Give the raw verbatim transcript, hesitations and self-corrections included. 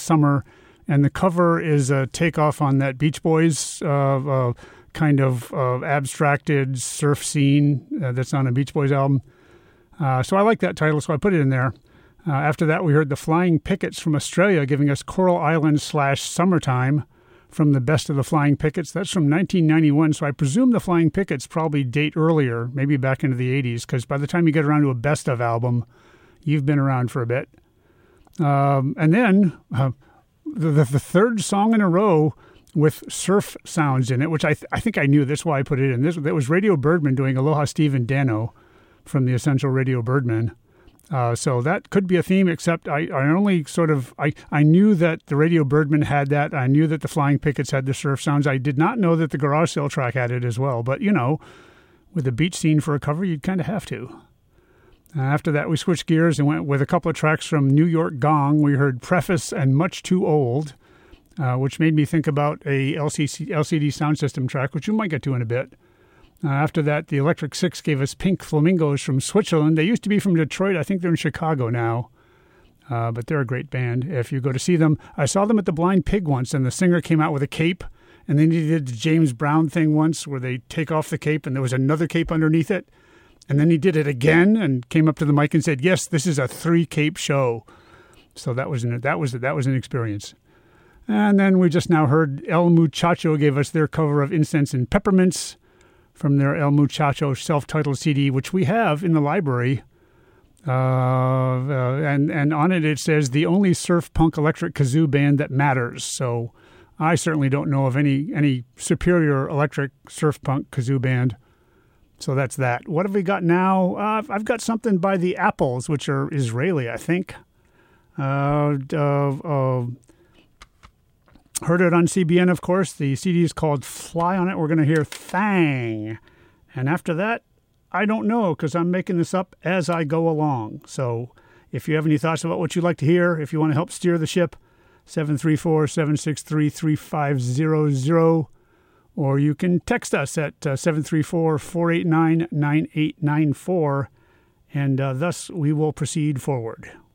Summer. And the cover is a takeoff on that Beach Boys uh, uh, kind of uh, abstracted surf scene uh, that's on a Beach Boys album. Uh, so I like that title, so I put it in there. Uh, after that, we heard the Flying Pickets from Australia giving us Coral Island slash Summertime from the Best of the Flying Pickets. That's from nineteen ninety-one, so I presume the Flying Pickets probably date earlier, maybe back into the eighties, because by the time you get around to a Best of album, you've been around for a bit. Um, and then... Uh, The, the, the third song in a row with surf sounds in it, which I th- I think I knew. That's why I put it in. This that was Radio Birdman doing Aloha Steve and Dano from the Essential Radio Birdman. Uh, so that could be a theme, except I, I only sort of, I, I knew that the Radio Birdman had that. I knew that the Flying Pickets had the surf sounds. I did not know that the Garage Sale track had it as well. But, you know, with a beach scene for a cover, you'd kind of have to. Uh, after that, we switched gears and went with a couple of tracks from New York Gong. We heard Preface and Much Too Old, uh, which made me think about a L C C, L C D sound system track, which we might get to in a bit. Uh, after that, the Electric Six gave us Pink Flamingos from Switzerland. They used to be from Detroit. I think they're in Chicago now, uh, but they're a great band. If you go to see them, I saw them at the Blind Pig once, and the singer came out with a cape, and then he did the James Brown thing once where they take off the cape, and there was another cape underneath it. And then he did it again and came up to the mic and said, "Yes, this is a three-cape show." So that was an, that was that was an experience. And then we just now heard El Muchacho gave us their cover of Incense and Peppermints from their El Muchacho self-titled C D, which we have in the library. Uh, uh, and and on it it says the only surf punk electric kazoo band that matters. So I certainly don't know of any any superior electric surf punk kazoo band. So that's that. What have we got now? Uh, I've got something by the Apples, which are Israeli, I think. Uh, uh, uh, heard it on C B N, of course. The C D is called Fly On It. We're going to hear Thang. And after that, I don't know, because I'm making this up as I go along. So if you have any thoughts about what you'd like to hear, if you want to help steer the ship, seven three four, seven six three, three five zero zero. Or you can text us at uh, seven three four, four eight nine, nine eight nine four, and uh, thus we will proceed forward.